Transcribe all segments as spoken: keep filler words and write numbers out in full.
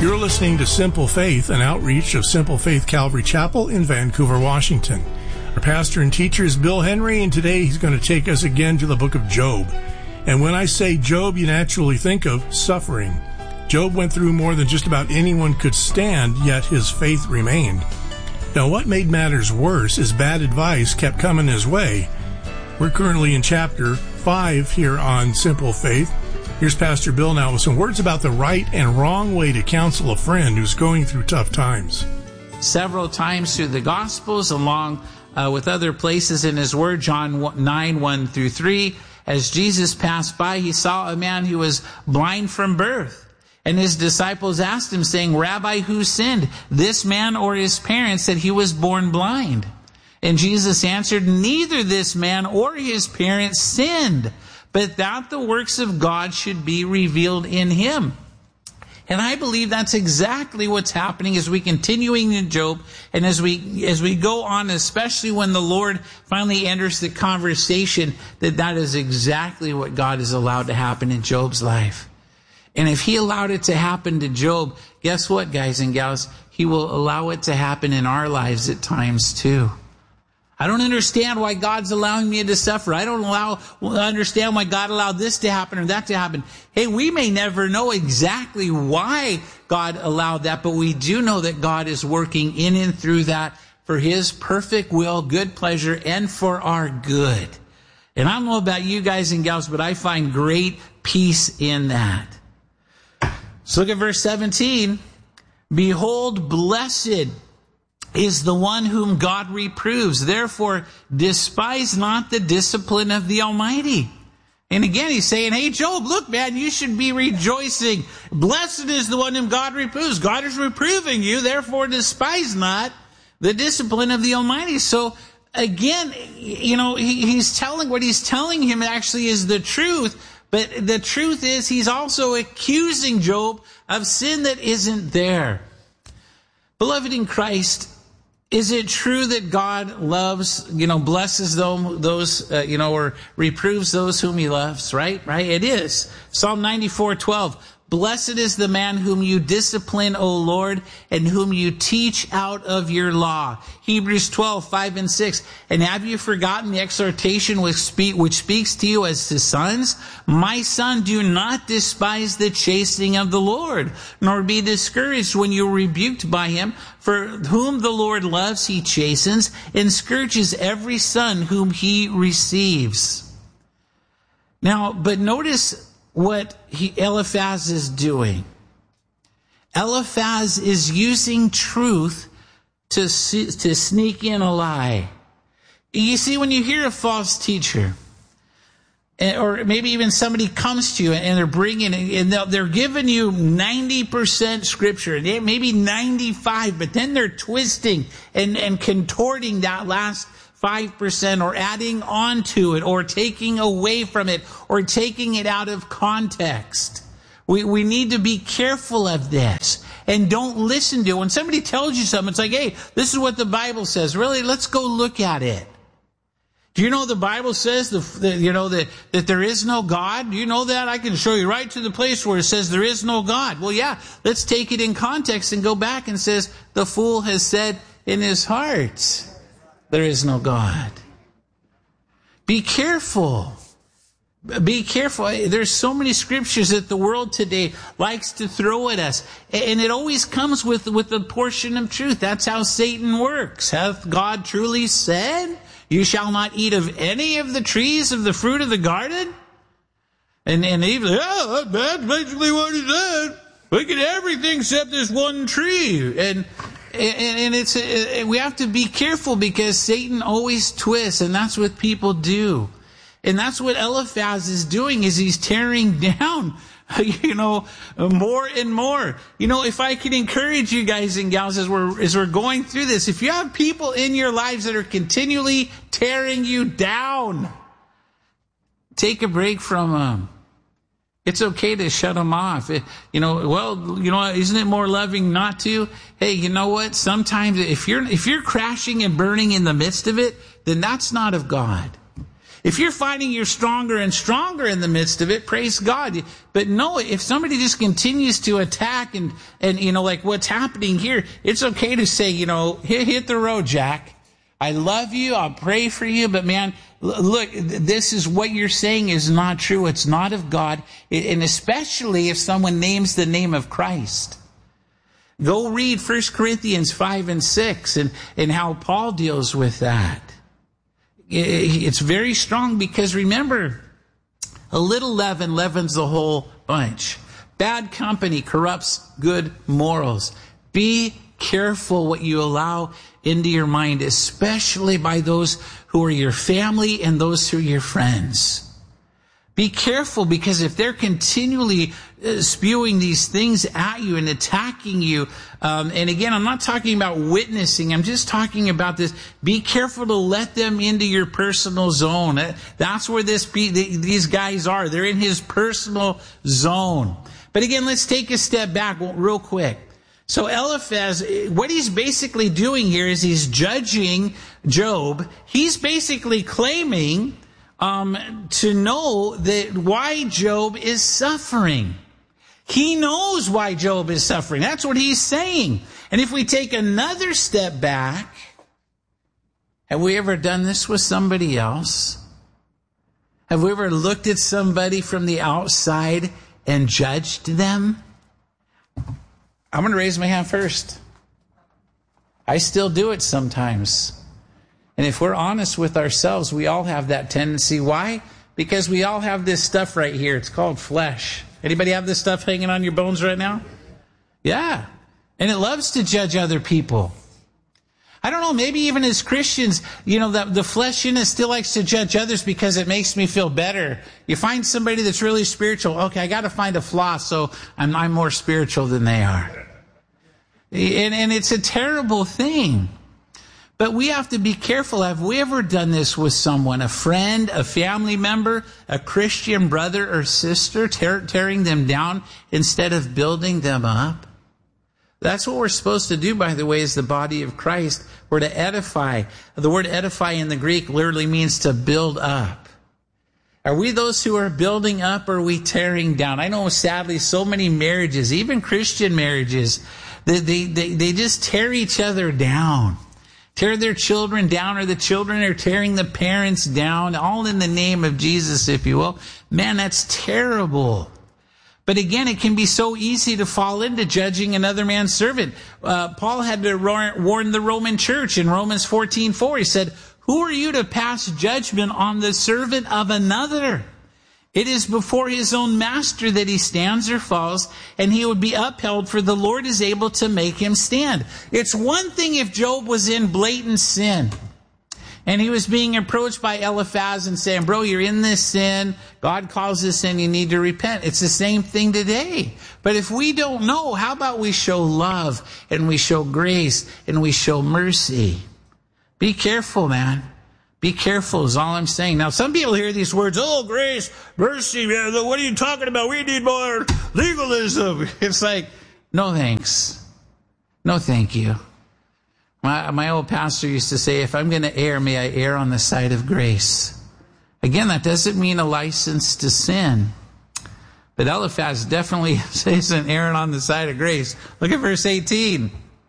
You're listening to Simple Faith, an outreach of Simple Faith Calvary Chapel in Vancouver, Washington. Our pastor and teacher is Bill Henry, and today he's going to take us again to the book of Job. And when I say Job, you naturally think of suffering. Job went through more than just about anyone could stand, yet his faith remained. Now, what made matters worse is bad advice kept coming his way. We're currently in chapter five here on Simple Faith. Here's Pastor Bill now with some words about the right and wrong way to counsel a friend who's going through tough times. Several times through the Gospels, along uh, with other places in His Word, John nine, one through three, as Jesus passed by, He saw a man who was blind from birth. And His disciples asked Him, saying, Rabbi, who sinned, this man or his parents, that he was born blind? And Jesus answered, neither this man or his parents sinned, but that the works of God should be revealed in him. And I believe that's exactly what's happening as we continuing in Job, and as we as we go on, especially when the Lord finally enters the conversation, that that is exactly what God has allowed to happen in Job's life. And if He allowed it to happen to Job, guess what, guys and gals? He will allow it to happen in our lives at times too. I don't understand why God's allowing me to suffer. I don't allow, understand why God allowed this to happen or that to happen. Hey, we may never know exactly why God allowed that, but we do know that God is working in and through that for His perfect will, good pleasure, and for our good. And I don't know about you guys and gals, but I find great peace in that. So look at verse seventeen. Behold, blessed is the one whom God reproves. Therefore, despise not the discipline of the Almighty. And again, he's saying, hey, Job, look, man, you should be rejoicing. Blessed is the one whom God reproves. God is reproving you. Therefore, despise not the discipline of the Almighty. So again, you know, he, he's telling, what he's telling him actually is the truth. But the truth is, he's also accusing Job of sin that isn't there. Beloved in Christ, is it true that God loves, you know, blesses them, those, uh, you know, or reproves those whom He loves, right? Right? It is. Psalm ninety-four, twelve. Blessed is the man whom you discipline, O Lord, and whom you teach out of your law. Hebrews twelve, five and six. And have you forgotten the exhortation which, speak, which speaks to you as to sons? My son, do not despise the chastening of the Lord, nor be discouraged when you are rebuked by Him. For whom the Lord loves, He chastens, and scourges every son whom He receives. Now, but notice what he, Eliphaz is doing. Eliphaz is using truth to, to sneak in a lie. You see, when you hear a false teacher, or maybe even somebody comes to you and they're bringing, and they're giving you ninety percent scripture, maybe ninety-five, but then they're twisting and, and contorting that last five percent, or adding on to it, or taking away from it, or taking it out of context. We, we need to be careful of this. And don't listen to it. When somebody tells you something, it's like, hey, this is what the Bible says. Really, let's go look at it. Do you know the Bible says the, the, you know that, that there is no God? Do you know that? I can show you right to the place where it says there is no God. Well, yeah, let's take it in context and go back and says, the fool has said in his heart, there is no God. Be careful. Be careful. There's so many scriptures that the world today likes to throw at us. And it always comes with, with a portion of truth. That's how Satan works. Hath God truly said, you shall not eat of any of the trees of the fruit of the garden? And, and even, yeah, that's basically what he said. We can everything except this one tree. And, And, and it's we have to be careful because Satan always twists, and that's what people do. And that's what Eliphaz is doing, is he's tearing down, you know, more and more. You know, if I can encourage you guys and gals as we're, as we're going through this, if you have people in your lives that are continually tearing you down, take a break from them. It's okay to shut them off. It, you know, well, you know, isn't it more loving not to? Hey, you know what? Sometimes if you're, if you're crashing and burning in the midst of it, then that's not of God. If you're finding you're stronger and stronger in the midst of it, praise God. But no, if somebody just continues to attack and, and, you know, like what's happening here, it's okay to say, you know, hit, hit the road, Jack. I love you. I'll pray for you. But man, look, this is what you're saying is not true. It's not of God. And especially if someone names the name of Christ. Go read First Corinthians five and six and, and how Paul deals with that. It's very strong because remember, a little leaven leavens the whole bunch. Bad company corrupts good morals. Be careful what you allow into your mind, especially by those who are your family and those who are your friends. Be careful, because if they're continually uh, spewing these things at you and attacking you, um, and again, I'm not talking about witnessing, I'm just talking about this. Be careful to let them into your personal zone. That's where this these guys are. They're in his personal zone. But again, let's take a step back real quick. So Eliphaz, what he's basically doing here is he's judging Job. He's basically claiming Um, to know that why Job is suffering. He knows why Job is suffering. That's what he's saying. And if we take another step back, have we ever done this with somebody else? Have we ever looked at somebody from the outside and judged them? I'm going to raise my hand first. I still do it sometimes. And if we're honest with ourselves, we all have that tendency. Why? Because we all have this stuff right here. It's called flesh. Anybody have this stuff hanging on your bones right now? Yeah. And it loves to judge other people. I don't know, maybe even as Christians, you know, the, the flesh in us still likes to judge others because it makes me feel better. You find somebody that's really spiritual. Okay, I got to find a flaw, so I'm, I'm more spiritual than they are. And, and it's a terrible thing. But we have to be careful. Have we ever done this with someone, a friend, a family member, a Christian brother or sister, tear, tearing them down instead of building them up? That's what we're supposed to do, by the way, as the body of Christ. We're to edify. The word edify in the Greek literally means to build up. Are we those who are building up, or are we tearing down? I know, sadly, so many marriages, even Christian marriages, they, they, they, they just tear each other down. Tear their children down, or the children are tearing the parents down, all in the name of Jesus, if you will. Man, that's terrible. But again, it can be so easy to fall into judging another man's servant. Uh, Paul had to warn the Roman church in Romans fourteen four. He said, "Who are you to pass judgment on the servant of another? It is before his own master that he stands or falls, and he would be upheld, for the Lord is able to make him stand." It's one thing if Job was in blatant sin, and he was being approached by Eliphaz and saying, "Bro, you're in this sin. God calls this sin. You need to repent." It's the same thing today. But if we don't know, how about we show love, and we show grace, and we show mercy? Be careful, man. Be careful is all I'm saying. Now, some people hear these words, "Oh, grace, mercy, man, what are you talking about? We need more legalism." It's like, no thanks. No thank you. My, my old pastor used to say, if I'm going to err, may I err on the side of grace. Again, that doesn't mean a license to sin. But Eliphaz definitely isn't erring on the side of grace. Look at verse eighteen.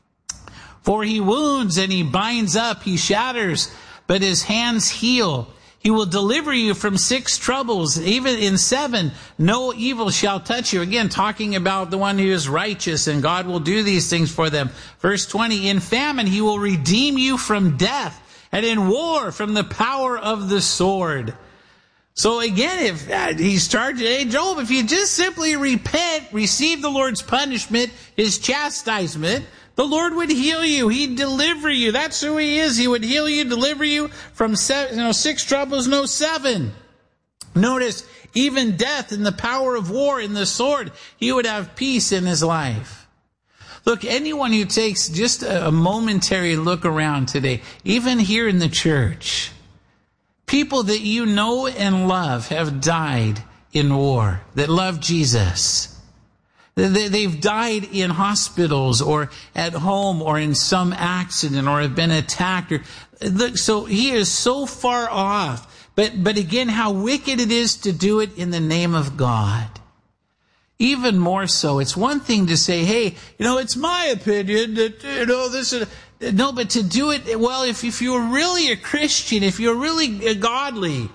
"For he wounds and he binds up, he shatters, but his hands heal. He will deliver you from six troubles. Even in seven, no evil shall touch you." Again, talking about the one who is righteous, and God will do these things for them. Verse twenty, "In famine he will redeem you from death, and in war from the power of the sword." So again, if uh, he's charged, hey, Job, if you just simply repent, receive the Lord's punishment, his chastisement, the Lord would heal you. He'd deliver you. That's who he is. He would heal you, deliver you from seven, you know, six troubles, no seven. Notice, even death and the power of war and the sword, he would have peace in his life. Look, anyone who takes just a momentary look around today, even here in the church, people that you know and love have died in war, that love Jesus. They've died in hospitals or at home or in some accident or have been attacked. Or, look, so he is so far off But, but again, how wicked it is to do it in the name of God. Even more so, it's one thing to say, hey, you know, it's my opinion that, you know, this is, no, but to do it, well, if, if you're really a Christian, if you're really godly,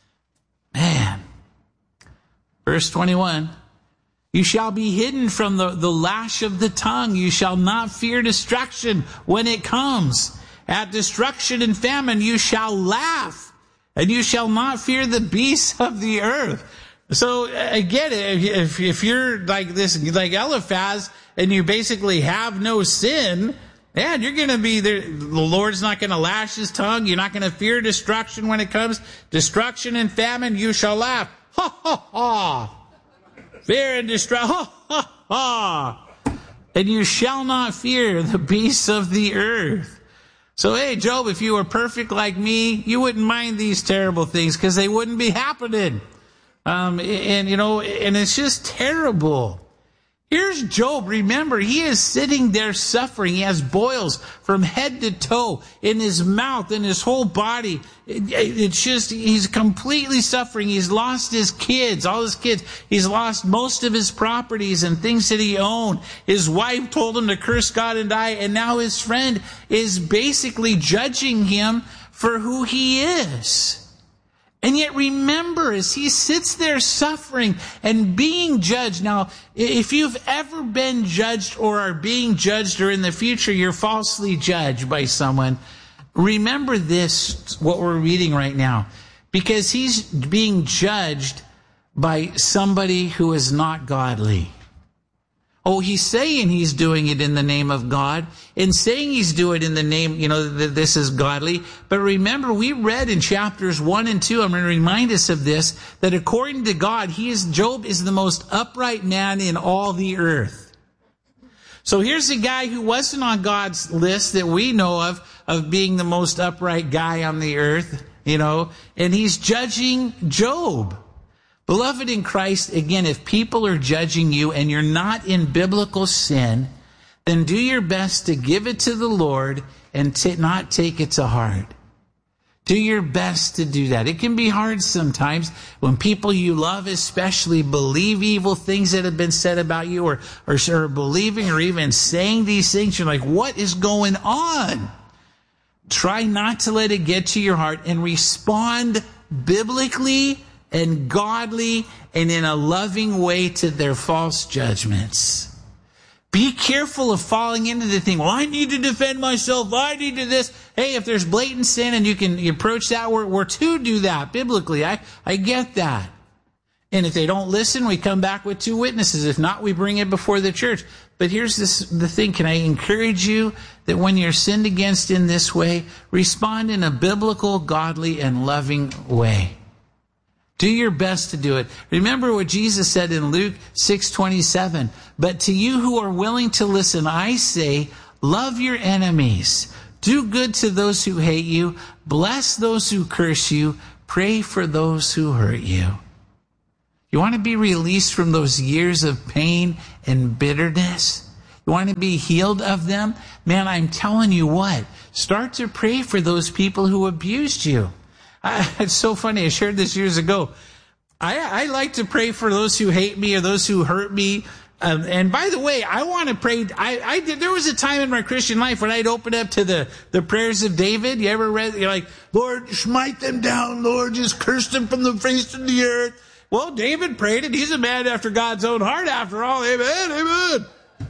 man. Verse twenty-one, you shall be hidden from the, the lash of the tongue. You shall not fear destruction when it comes. At destruction and famine, you shall laugh, and you shall not fear the beasts of the earth. So again, if, if you're like this, like Eliphaz, and you basically have no sin, man, you're going to be there. The Lord's not going to lash his tongue. You're not going to fear destruction when it comes. Destruction and famine, you shall laugh. Ha, ha, ha. Fear and destruction. Ha, ha, ha. And you shall not fear the beasts of the earth. So, hey, Job, if you were perfect like me, you wouldn't mind these terrible things because they wouldn't be happening. Um, and, you know, and it's just terrible. Here's Job. Remember, he is sitting there suffering. He has boils from head to toe in his mouth, in his whole body. It, it's just, he's completely suffering. He's lost his kids, all his kids. He's lost most of his properties and things that he owned. His wife told him to curse God and die. And now his friend is basically judging him for who he is. And yet remember, as he sits there suffering and being judged. Now, if you've ever been judged or are being judged, or in the future you're falsely judged by someone, remember this, what we're reading right now. Because he's being judged by somebody who is not godly. Oh, he's saying he's doing it in the name of God, and saying he's doing it in the name, you know, that this is godly. But remember, we read in chapters one and two, I'm going to remind us of this, that according to God, he is, Job is the most upright man in all the earth. So here's a guy who wasn't on God's list that we know of, of being the most upright guy on the earth, you know, and he's judging Job. Beloved in Christ, again, if people are judging you and you're not in biblical sin, then do your best to give it to the Lord and t- not take it to heart. Do your best to do that. It can be hard sometimes when people you love especially believe evil things that have been said about you, or, or, or believing or even saying these things. You're like, what is going on? Try not to let it get to your heart and respond biblically and godly and in a loving way to their false judgments. Be careful of falling into the thing, well, I need to defend myself, I need to this. Hey, if there's blatant sin and you can approach that, we're, we're to do that biblically. I, I get that. And if they don't listen, we come back with two witnesses. If not, we bring it before the church. But here's this, the thing. Can I encourage you that when you're sinned against in this way, respond in a biblical, godly, and loving way. Do your best to do it. Remember what Jesus said in Luke six twenty-seven. But to you who are willing to listen, I say, love your enemies. Do good to those who hate you. Bless those who curse you. Pray for those who hurt you. You want to be released from those years of pain and bitterness? You want to be healed of them? Man, I'm telling you what. Start to pray for those people who abused you. I, it's so funny. I shared this years ago. I, I like to pray for those who hate me or those who hurt me. Um, and by the way, I want to pray. I, I did. There was a time in my Christian life when I'd open up to the, the prayers of David. You ever read? You're like, Lord, smite them down. Lord, just curse them from the face of the earth. Well, David prayed it. He's a man after God's own heart, after all. Amen. Amen.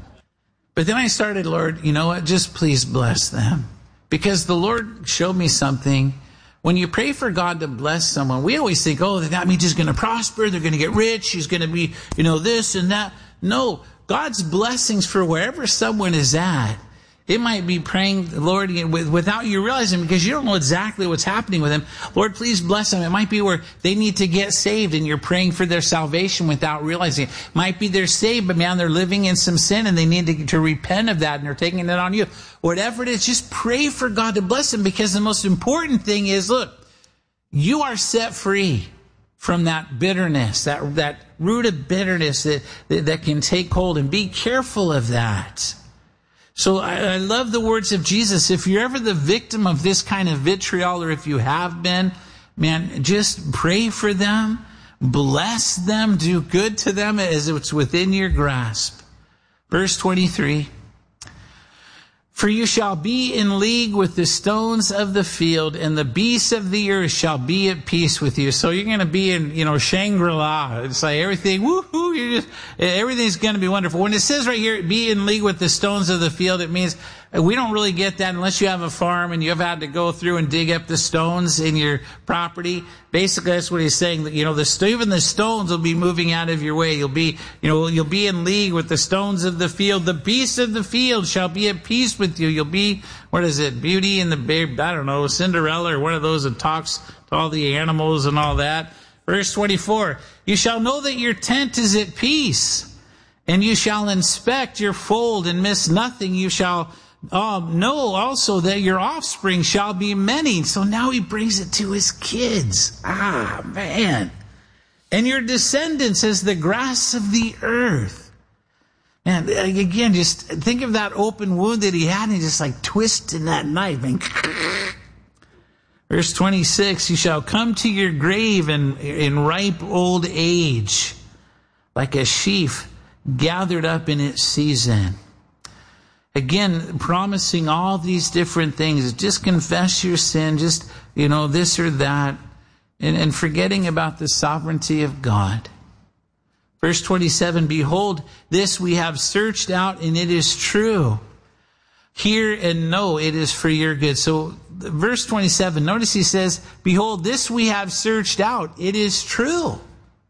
But then I started, Lord, you know what? Just please bless them, because the Lord showed me something. When you pray for God to bless someone, we always think, oh, that means he's going to prosper, they're going to get rich, he's going to be, you know, this and that. No, God's blessings for wherever someone is at. It might be praying, Lord, without you realizing, because you don't know exactly what's happening with them. Lord, please bless them. It might be where they need to get saved and you're praying for their salvation without realizing it. Might be they're saved, but man, they're living in some sin and they need to, to repent of that and they're taking it on you. Whatever it is, just pray for God to bless them, because the most important thing is, look, you are set free from that bitterness, that, that root of bitterness that, that, that can take hold, and be careful of that. So I, I love the words of Jesus. If you're ever the victim of this kind of vitriol, or if you have been, man, just pray for them, bless them, do good to them as it's within your grasp. Verse twenty-three. For you shall be in league with the stones of the field, and the beasts of the earth shall be at peace with you. So you're going to be in, you know, Shangri-La. It's like everything, woohoo, you're just, everything's going to be wonderful. When it says right here, be in league with the stones of the field, it means we don't really get that unless you have a farm and you've had to go through and dig up the stones in your property. Basically, that's what he's saying, that, you know, the, even the stones will be moving out of your way. You'll be, you know, you'll be in league with the stones of the field. The beasts of the field shall be at peace with you. You'll be, what is it, Beauty and the Babe, I don't know, Cinderella or one of those that talks to all the animals and all that. Verse twenty-four, you shall know that your tent is at peace, and you shall inspect your fold and miss nothing. You shall um, know also that your offspring shall be many. So now he brings it to his kids. Ah, man. And your descendants as the grass of the earth. And again, just think of that open wound that he had, and he just like twisting that knife. And verse twenty-six, you shall come to your grave in, in ripe old age, like a sheaf gathered up in its season. Again, promising all these different things. Just confess your sin, just, you know, this or that, and, and forgetting about the sovereignty of God. Verse twenty-seven, behold, this we have searched out, and it is true. Hear and know it is for your good. So verse twenty-seven, notice he says, behold, this we have searched out. It is true.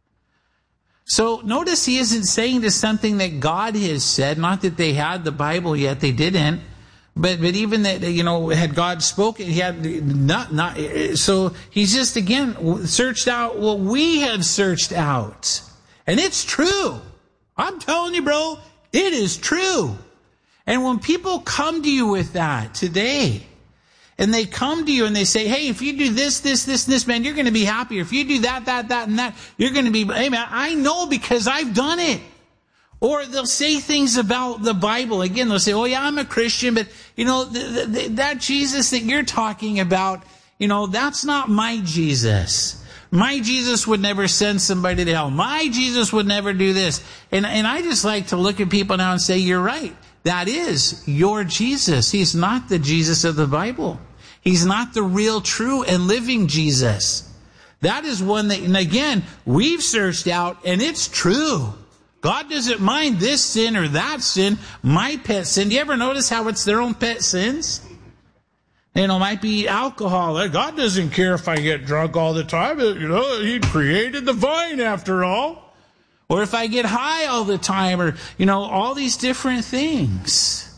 So notice he isn't saying to something that God has said, not that they had the Bible yet, they didn't. But but even that, you know, had God spoken, he had not, not, so he's just, again, searched out what we have searched out. And it's true. I'm telling you, bro, it is true. And when people come to you with that today, and they come to you and they say, hey, if you do this, this, this, this, man, you're going to be happier. If you do that, that, that, and that, you're going to be, hey, man, I know because I've done it. Or they'll say things about the Bible. Again, they'll say, oh, yeah, I'm a Christian, but, you know, the, the, that Jesus that you're talking about, you know, that's not my Jesus. My Jesus would never send somebody to hell. My Jesus would never do this. And, and I just like to look at people now and say, you're right. That is your Jesus. He's not the Jesus of the Bible. He's not the real, true, and living Jesus. That is one that, and again, we've searched out, and it's true. God doesn't mind this sin or that sin, my pet sin. Do you ever notice how it's their own pet sins? You know, it might be alcohol. God doesn't care if I get drunk all the time. You know, He created the vine after all. Or if I get high all the time, or, you know, all these different things.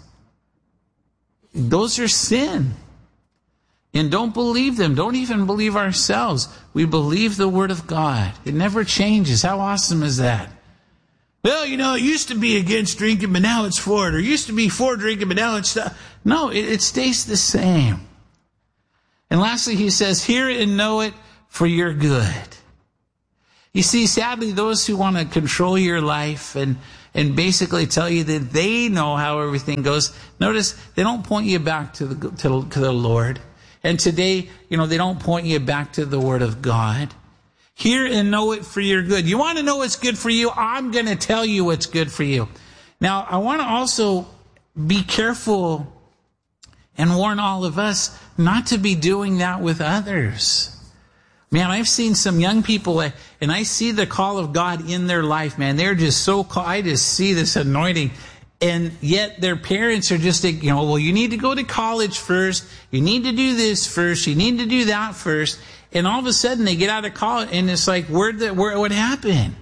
Those are sin. And don't believe them. Don't even believe ourselves. We believe the Word of God. It never changes. How awesome is that? Well, you know, it used to be against drinking, but now it's for it. Or it used to be for drinking, but now it's... No, it, it stays the same. And lastly, he says, hear it and know it for your good. You see, sadly, those who want to control your life and, and basically tell you that they know how everything goes, notice they don't point you back to the, to, to the Lord. And today, you know, they don't point you back to the Word of God. Hear and know it for your good. You want to know what's good for you? I'm going to tell you what's good for you. Now, I want to also be careful and warn all of us not to be doing that with others. Man, I've seen some young people, and I see the call of God in their life, man. They're just so called. I just see this anointing. And yet their parents are just, you know, well, you need to go to college first. You need to do this first. You need to do that first. And all of a sudden they get out of college, and it's like, where the, where, what happened?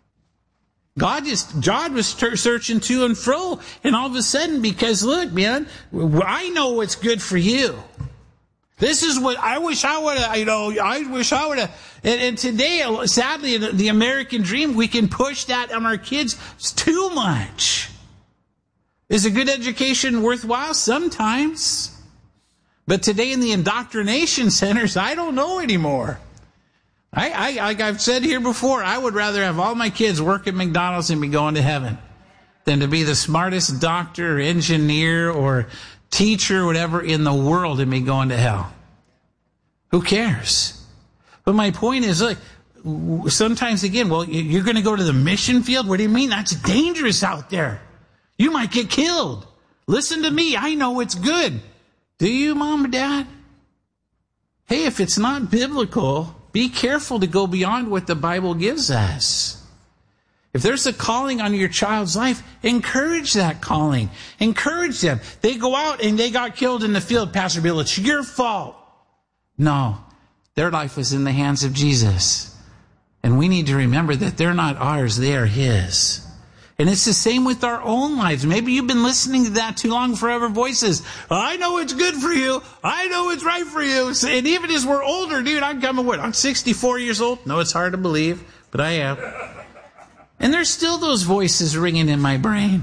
God just, God was searching to and fro. And all of a sudden, because look, man, I know what's good for you. This is what I wish I would have, you know, I wish I would have. And, and today, sadly, the American dream, we can push that on our kids too much. Is a good education worthwhile? Sometimes. But today in the indoctrination centers, I don't know anymore. I, I, like I've said here before, I would rather have all my kids work at McDonald's and be going to heaven than to be the smartest doctor or engineer or teacher or whatever in the world and be going to hell. Who cares? But my point is, look, sometimes again, well, you're going to go to the mission field? What do you mean? That's dangerous out there. You might get killed. Listen to me. I know it's good. Do you, Mom and Dad? Hey, if it's not biblical, be careful to go beyond what the Bible gives us. If there's a calling on your child's life, encourage that calling. Encourage them. They go out and they got killed in the field, Pastor Bill, it's your fault. No, their life was in the hands of Jesus. And we need to remember that they're not ours, they are His. And it's the same with our own lives. Maybe you've been listening to that too long, forever voices. I know it's good for you. I know it's right for you. And even as we're older, dude, I'm coming what? I'm sixty-four years old. No, it's hard to believe, but I am. And there's still those voices ringing in my brain.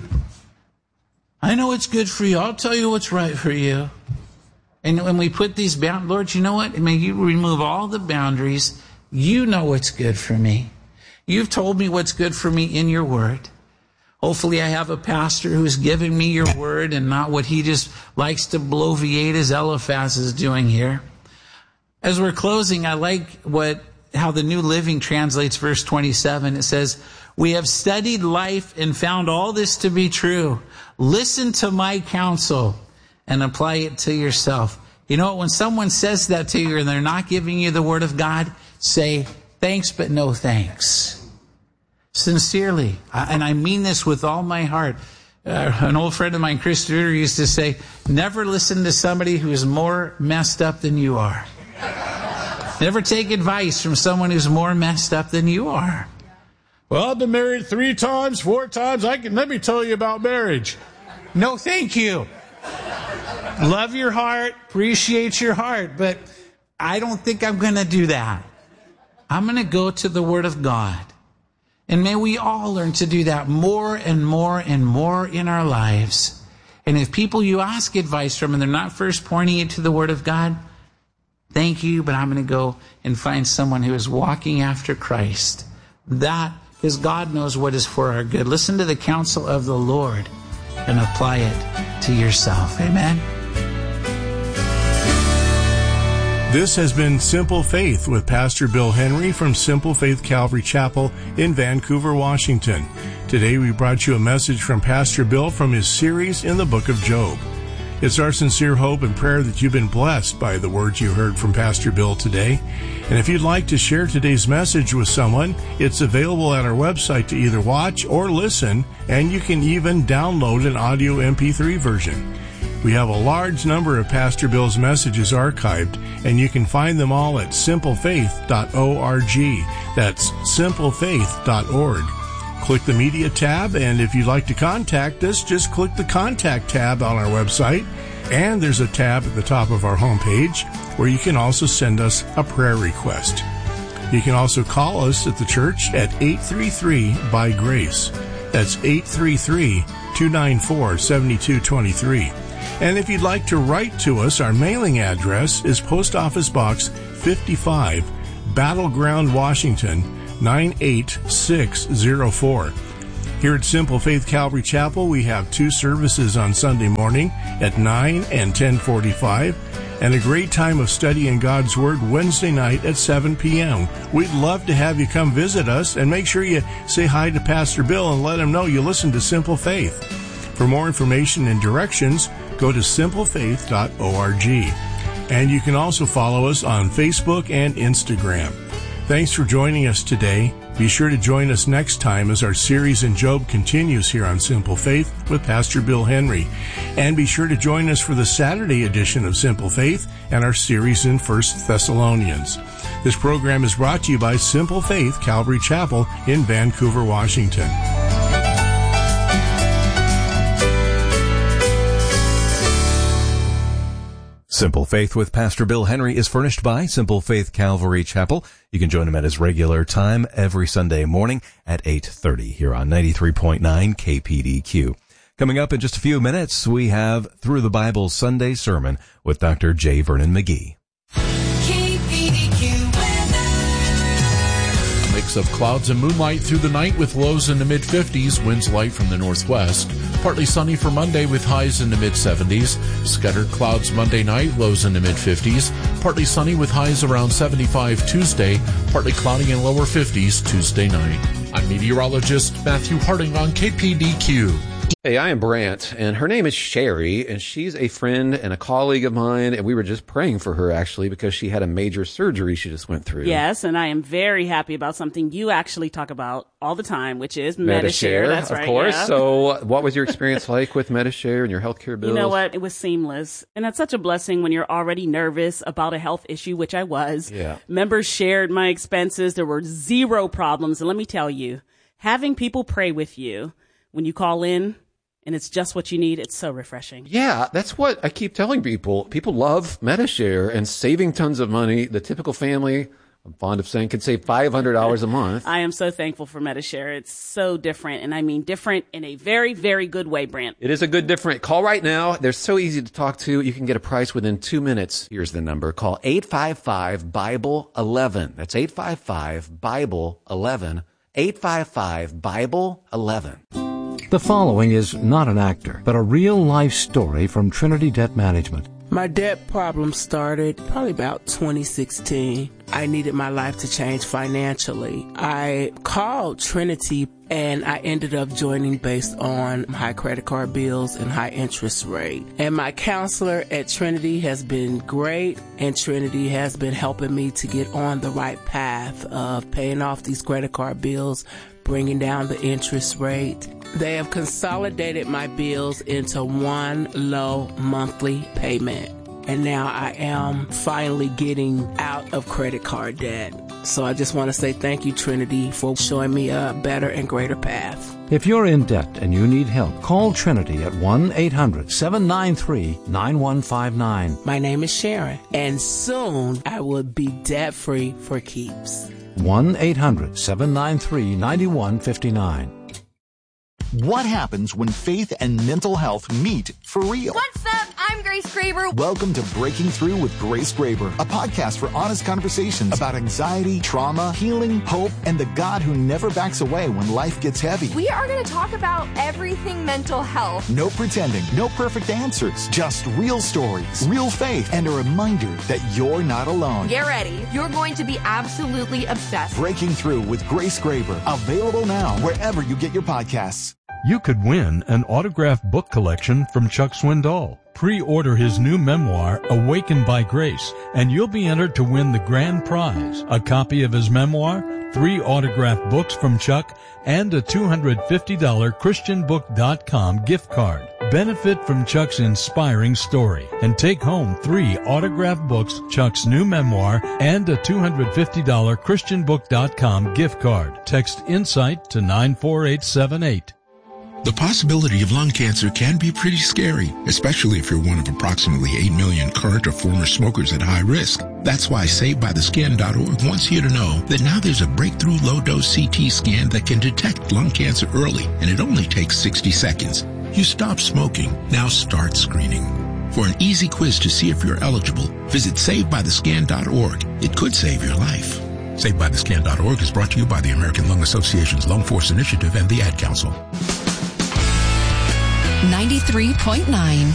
I know it's good for you. I'll tell you what's right for you. And when we put these boundaries, Lord, you know what? May you remove all the boundaries. You know what's good for me. You've told me what's good for me in your word. Hopefully I have a pastor who's giving me your word and not what he just likes to bloviate as Eliphaz is doing here. As we're closing, I like what how the New Living translates verse twenty-seven. It says, we have studied life and found all this to be true. Listen to my counsel and apply it to yourself. You know what? When someone says that to you and they're not giving you the word of God, say, thanks, but no thanks. Sincerely. And I mean this with all my heart. Uh, an old friend of mine, Chris Duder, used to say, never listen to somebody who is more messed up than you are. Never take advice from someone who's more messed up than you are. Well, I've been married three times, four times. I can, let me tell you about marriage. No, thank you. Love your heart, appreciate your heart, but I don't think I'm going to do that. I'm going to go to the Word of God. And may we all learn to do that more and more and more in our lives. And if people you ask advice from and they're not first pointing you to the Word of God, thank you, but I'm going to go and find someone who is walking after Christ. That is, God knows what is for our good. Listen to the counsel of the Lord and apply it to yourself. Amen. This has been Simple Faith with Pastor Bill Henry from Simple Faith Calvary Chapel in Vancouver, Washington. Today we brought you a message from Pastor Bill from his series in the book of Job. It's our sincere hope and prayer that you've been blessed by the words you heard from Pastor Bill today. And if you'd like to share today's message with someone, it's available at our website to either watch or listen, and you can even download an audio M P three version. We have a large number of Pastor Bill's messages archived, and you can find them all at simple faith dot org. That's simple faith dot org. Click the Media tab, and if you'd like to contact us, just click the Contact tab on our website, and there's a tab at the top of our homepage where you can also send us a prayer request. You can also call us at the church at eight three three by grace. That's eight three three, two nine four, seven two two three. And if you'd like to write to us, our mailing address is Post Office Box fifty-five, Battleground, Washington, nine eight six zero four. Here at Simple Faith Calvary Chapel, we have two services on Sunday morning at nine and ten forty-five, and a great time of studying God's Word Wednesday night at seven p.m. We'd love to have you come visit us, and make sure you say hi to Pastor Bill and let him know you listen to Simple Faith. For more information and directions, go to simple faith dot org. And you can also follow us on Facebook and Instagram. Thanks for joining us today. Be sure to join us next time as our series in Job continues here on Simple Faith with Pastor Bill Henry. And be sure to join us for the Saturday edition of Simple Faith and our series in First Thessalonians. This program is brought to you by Simple Faith Calvary Chapel in Vancouver, Washington. Simple Faith with Pastor Bill Henry is furnished by Simple Faith Calvary Chapel. You can join him at his regular time every Sunday morning at eight thirty here on ninety-three point nine K P D Q. Coming up in just a few minutes, we have Through the Bible Sunday Sermon with Doctor J. Vernon McGee. K P D Q weather. mix of clouds and moonlight through the night with lows in the mid-fifties, winds light from the northwest. Partly sunny for Monday with highs in the mid-seventies. Scattered clouds Monday night, lows in the mid-fifties. Partly sunny with highs around seventy-five Tuesday. Partly cloudy and lower fifties Tuesday night. I'm meteorologist Matthew Harding on K P D Q. Hey, I am Brant, and her name is Sherry, and she's a friend and a colleague of mine, and we were just praying for her, actually, because she had a major surgery she just went through. Yes, and I am very happy about something you actually talk about all the time, which is Medi-Share. Medi-Share, That's of right, course. yeah. So what was your experience like with Medi-Share and your healthcare bills? You know what? It was seamless. And that's such a blessing when you're already nervous about a health issue, which I was. Yeah. Members shared my expenses. There were zero problems. And let me tell you, having people pray with you when you call in, and it's just what you need, it's so refreshing. Yeah, that's what I keep telling people. People love Medi-Share and saving tons of money. The typical family, I'm fond of saying, could save five hundred dollars a month. I am so thankful for Medi-Share. It's so different, and I mean different in a very, very good way, Brant. It is a good different. Call right now. They're so easy to talk to. You can get a price within two minutes. Here's the number. Call eight five five, Bible eleven. That's eight five five, Bible eleven. eight five five, Bible eleven. The following is not an actor, but a real-life story from Trinity Debt Management. My debt problem started probably about twenty sixteen. I needed my life to change financially. I called Trinity and I ended up joining based on high credit card bills and high interest rate. And my counselor at Trinity has been great, and Trinity has been helping me to get on the right path of paying off these credit card bills, bringing down the interest rate. They have consolidated my bills into one low monthly payment. And now I am finally getting out of credit card debt. So I just want to say thank you, Trinity, for showing me a better and greater path. If you're in debt and you need help, call Trinity at one eight hundred, seven nine three, nine one five nine. My name is Sharon, and soon I will be debt-free for keeps. one eight hundred, seven nine three, nine one five nine. What happens when faith and mental health meet for real? What's up? I'm Grace Graber. Welcome to Breaking Through with Grace Graber, a podcast for honest conversations about anxiety, trauma, healing, hope, and the God who never backs away when life gets heavy. We are going to talk about everything mental health. No pretending, no perfect answers, just real stories, real faith, and a reminder that you're not alone. Get ready. You're going to be absolutely obsessed. Breaking Through with Grace Graber, available now wherever you get your podcasts. You could win an autographed book collection from Chuck Swindoll. Pre-order his new memoir, Awakened by Grace, and you'll be entered to win the grand prize, a copy of his memoir, three autographed books from Chuck, and a two hundred fifty dollars Christian book dot com gift card. Benefit from Chuck's inspiring story and take home three autographed books, Chuck's new memoir, and a two hundred fifty dollars Christian book dot com gift card. Text INSIGHT to nine four eight seven eight. The possibility of lung cancer can be pretty scary, especially if you're one of approximately eight million current or former smokers at high risk. That's why Saved by the Skin dot org wants you to know that now there's a breakthrough low-dose C T scan that can detect lung cancer early, and it only takes sixty seconds. You stop smoking, now start screening. For an easy quiz to see if you're eligible, visit Saved by the Skin dot org. It could save your life. Saved by the Skin dot org is brought to you by the American Lung Association's Lung Force Initiative and the Ad Council. ninety-three point nine